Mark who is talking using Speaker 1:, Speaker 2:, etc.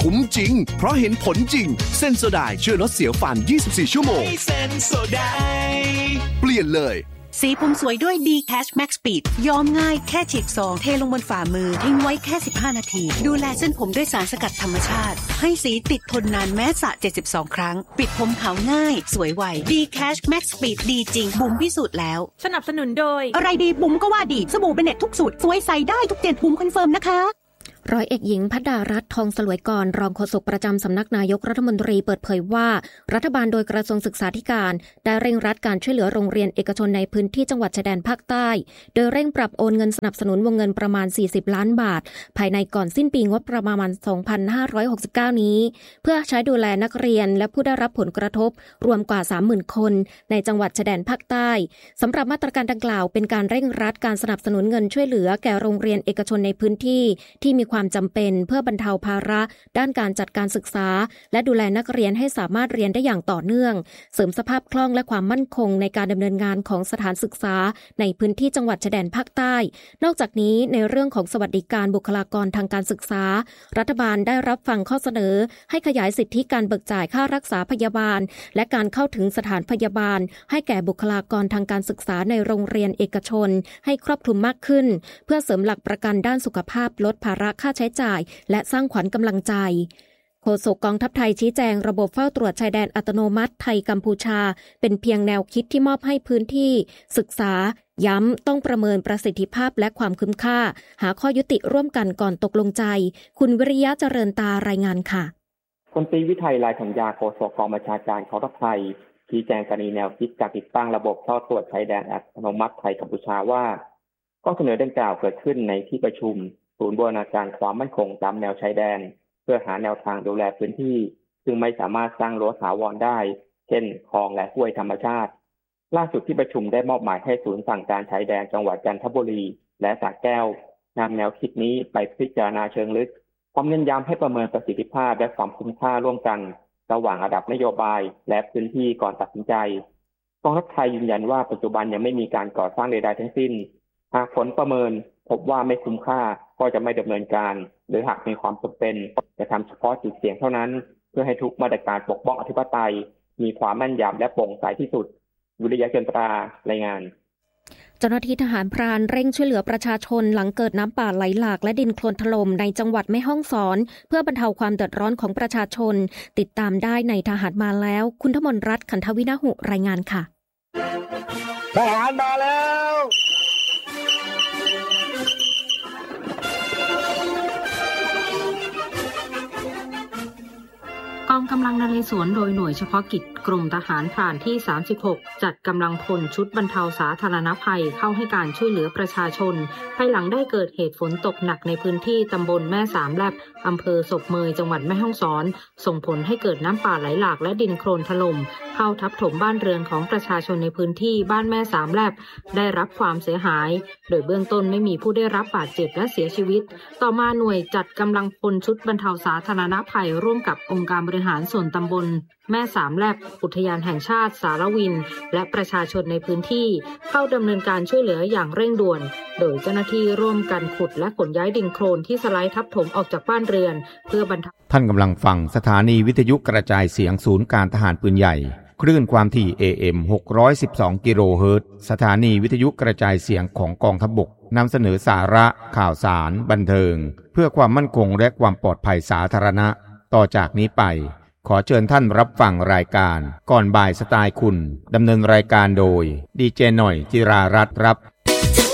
Speaker 1: คุ้มจริงเพราะเห็นผลจริงเซนโซไดช่วยลดเสียวฟัน24ชั่วโมง
Speaker 2: เซนโซได
Speaker 1: เปลี่ยนเลย
Speaker 3: สีผมสวยด้วย D-Cash Max Speed ย้อมง่ายแค่ฉีกซองเทลงบนฝ่ามือทิ้งไว้แค่15นาทีดูแลเส้นผมด้วยสารสกัดธรรมชาติให้สีติดทนนานแม้สระ72ครั้งปิดผมขาวง่ายสวยไว D-Cash Max Speed ดีจริงบุ๋มพิสูจน์แล้ว
Speaker 4: สนับสนุนโดย
Speaker 3: อะไรดีบุ๋มก็ว่าดีสบู่เบเน็ตทุกสูตรสวยใส่ได้ทุกเจนบุ๋มคอนเฟิร์มนะคะ
Speaker 5: ร้อยเอกหญิงภัดดารัตน์ทองสลวยกรรองโฆษกประจำสำนักนายกรัฐมนตรีเปิดเผยว่ารัฐบาลโดยกระทรวงศึกษาธิการได้เร่งรัดการช่วยเหลือโรงเรียนเอกชนในพื้นที่จังหวัดชายแดนภาคใต้โดยเร่งปรับโอนเงินสนับสนุนวงเงินประมาณ40ล้านบาทภายในก่อนสิ้นปีงบประมาณ2569นี้เพื่อใช้ดูแลนักเรียนและผู้ได้รับผลกระทบรวมกว่า 30,000 คนในจังหวัดชายแดนภาคใต้สำหรับมาตรการดังกล่าวเป็นการเร่งรัดการสนับสนุนเงินช่วยเหลือแก่โรงเรียนเอกชนในพื้นที่ที่มีความจำเป็นเพื่อบรรเทาภาระด้านการจัดการศึกษาและดูแลนักเรียนให้สามารถเรียนได้อย่างต่อเนื่องเสริมสภาพคล่องและความมั่นคงในการดำเนินงานของสถานศึกษาในพื้นที่จังหวัดชายแดนภาคใต้นอกจากนี้ในเรื่องของสวัสดิการบุคลากรทางการศึกษารัฐบาลได้รับฟังข้อเสนอให้ขยายสิทธิการเบิกจ่ายค่ารักษาพยาบาลและการเข้าถึงสถานพยาบาลให้แก่บุคลากรทางการศึกษาในโรงเรียนเอกชนให้ครอบคลุมมากขึ้นเพื่อเสริมหลักประกันด้านสุขภาพลดภาระค่าใช้จ่ายและสร้างขวัญกำลังใจโฆษกกองทัพไทยชี้แจงระบบเฝ้าตรวจชายแดนอัตโนมัติไทยกัมพูชาเป็นเพียงแนวคิดที่มอบให้พื้นที่ศึกษาย้ำต้องประเมินประสิทธิภาพและความคุ้มค่าหาข้อยุติร่วมกันก่อนตกลงใจคุณวิริยะเจริญตารายงานค่ะ
Speaker 6: พลตรีวิทัยลายธัญญาโฆษกกองบัญชาการกองทัพไทยชี้แจงกรณีแนวคิดการติดตั้งระบบเฝ้าตรวจชายแดนอัตโนมัติไทยกัมพูชาว่าข้อเสนอดังกล่าวเกิดขึ้นในที่ประชุมศูนย์บูรณาการความมั่นคงตามแนวชายแดนเพื่อหาแนวทางดูแลพื้นที่ซึ่งไม่สามารถสร้างรั้วถาวรได้เช่นคลองและห้วยธรรมชาติล่าสุดที่ประชุมได้มอบหมายให้ศูนย์สั่งการชายแดนจังหวัดจันทบุรีและสระแก้วนำแนวคิดนี้ไปพิจารณาเชิงลึกพร้อมเน้นย้ำให้ประเมินประสิทธิภาพและความคุ้มค่าร่วมกันระหว่างระดับนโยบายและพื้นที่ก่อนตัดสินใจกองทัพไทยยืนยันว่าปัจจุบันยังไม่มีการก่อสร้างใดๆทั้งสิ้นหากผลประเมินพบว่าไม่คุ้มค่าก็จะไม่ดำเนินการหรือหากมีความจำเป็นจะทำเฉพาะจุดเสี่ยงเท่านั้นเพื่อให้ทุกมาตรการปกป้องอธิปไตยมีความแม่นยำและโปร่งใสที่สุดวิริยะเจริญตารายงาน
Speaker 5: เจ้าหน้าที่ทหารพรานเร่งช่วยเหลือประชาชนหลังเกิดน้ำป่าไหลหลากและดินโคลนถล่มในจังหวัดแม่ฮ่องสอนเพื่อบรรเทาความเดือดร้อนของประชาชนติดตามได้ในทหารมาแล้วคุณธมนรัตน์ขันธวินาหุรายงานค่ะ
Speaker 2: ทหารมาแล้ว
Speaker 7: กองกำลังนเรศวรโดยหน่วยเฉพาะกิจกรมทหารพรานที่36จัดกำลังพลชุดบรรเทาสาธารณภัยเข้าให้การช่วยเหลือประชาชนภายหลังได้เกิดเหตุฝนตกหนักในพื้นที่ตำบลแม่สามแลบอำเภอศพเมยจังหวัดแม่ฮ่องสอนส่งผลให้เกิดน้ำป่าไหลหลากและดินโคลนถล่มเข้าทับถมบ้านเรือนของประชาชนในพื้นที่บ้านแม่สามแลบได้รับความเสียหายโดยเบื้องต้นไม่มีผู้ได้รับบาดเจ็บและเสียชีวิตต่อมาหน่วยจัดกำลังพลชุดบรรเทาสาธารณภัยร่วมกับองค์การบริหารส่วนตำบลแม่สามแลบอุทยานแห่งชาติสารวินและประชาชนในพื้นที่เข้าดำเนินการช่วยเหลืออย่างเร่งด่วนโดยเจ้าหน้าที่ร่วมกันขุดและขนย้ายดินโคลนที่สไลด์ทับถมออกจากบ้านเรือนเพื่อบรรเทา
Speaker 8: ท่านกำลังฟังสถานีวิทยุกระจายเสียงศูนย์การทหารปืนใหญ่คลื่นความถี่ AM 612 กิโลเฮิรตซ์สถานีวิทยุกระจายเสียงของกองทัพบกนำเสนอสาระข่าวสารบันเทิงเพื่อความมั่นคงและความปลอดภัยสาธารณะต่อจากนี้ไปขอเชิญท่านรับฟังรายการก่อนบ่ายสไตล์คุณดำเนินรายการโดยดีเจหน่อยจิรารัตน์ครับ